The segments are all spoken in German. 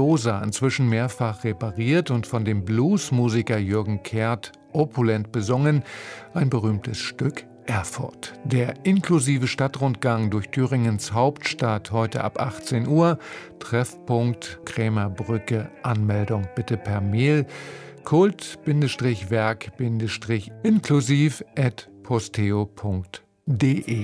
Prosa, inzwischen mehrfach repariert und von dem Bluesmusiker Jürgen Kehrt opulent besungen, ein berühmtes Stück Erfurt. Der inklusive Stadtrundgang durch Thüringens Hauptstadt heute ab 18 Uhr. Treffpunkt Krämerbrücke. Anmeldung bitte per Mail kult-werk-inklusiv@posteo.de.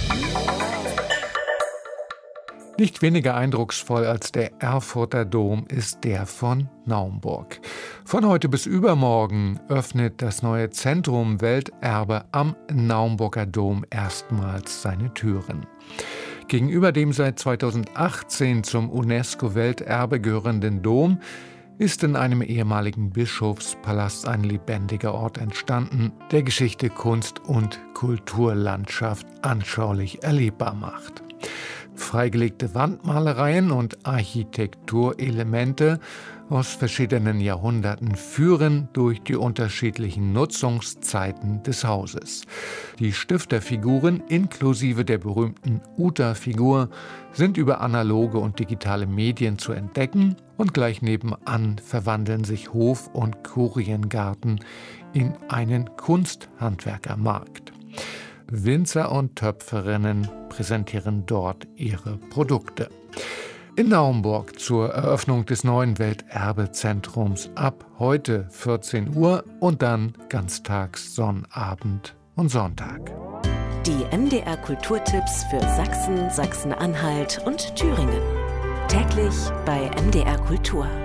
Nicht weniger eindrucksvoll als der Erfurter Dom ist der von Naumburg. Von heute bis übermorgen öffnet das neue Zentrum Welterbe am Naumburger Dom erstmals seine Türen. Gegenüber dem seit 2018 zum UNESCO-Welterbe gehörenden Dom ist in einem ehemaligen Bischofspalast ein lebendiger Ort entstanden, der Geschichte, Kunst und Kulturlandschaft anschaulich erlebbar macht. Freigelegte Wandmalereien und Architekturelemente aus verschiedenen Jahrhunderten führen durch die unterschiedlichen Nutzungszeiten des Hauses. Die Stifterfiguren inklusive der berühmten Uta-Figur sind über analoge und digitale Medien zu entdecken und gleich nebenan verwandeln sich Hof- und Kuriengarten in einen Kunsthandwerkermarkt. Winzer und Töpferinnen präsentieren dort ihre Produkte. In Naumburg zur Eröffnung des neuen Welterbezentrums ab heute 14 Uhr und dann ganztags Sonnabend und Sonntag. Die MDR Kulturtipps für Sachsen, Sachsen-Anhalt und Thüringen. Täglich bei MDR Kultur.